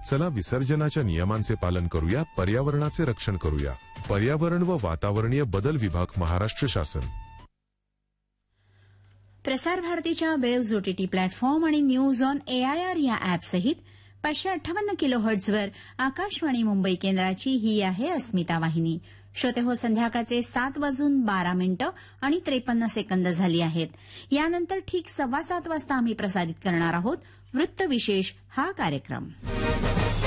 चला विसर्जनाच्या नियमांचे पालन करूया, पर्यावरणाचे रक्षण करूया. पर्यावरण व वातावरणीय बदल विभाग, महाराष्ट्र शासन. प्रसार भारतीच्या वेव्ज ओटीटी प्लॅटफॉर्म आणि न्यूज ऑन एआयआर या ॲपसहित 558 किलोहर्ट्झवर आकाशवाणी मुंबई केंद्राची ही आहे अस्मिता वाहिनी. श्रोते हो, संध्याकाळचे 7:12 आणि 53 सेकंद झाली आहेत. यानंतर ठीक 7:15 वाजता आम्ही प्रसारित करणार आहोत वृत्तविशेष हा कार्यक्रम.